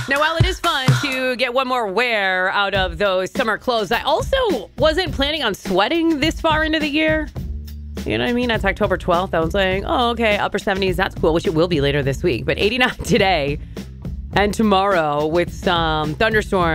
Now, while it is fun to get one more wear out of those summer clothes, I also wasn't planning on sweating this far into the year. You know what I mean? That's October 12th. I was like, oh, okay, upper 70s. That's cool, which it will be later this week. But 89 today and tomorrow with some thunderstorms.